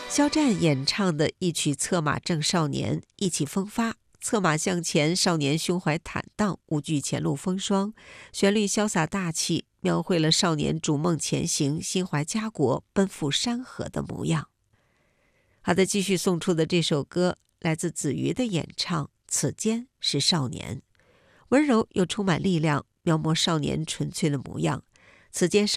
肖战演唱的一曲《策马正少年》，意气风发，策马向前，少年胸怀坦荡，无惧前路风霜，旋律潇洒大气，描绘了少年逐梦前行，心怀家国，奔赴山河的模样。好的，继续送出的这首歌来自子瑜的演唱《此间是少年》，温柔又充满力量，描摹少年纯粹的模样。此间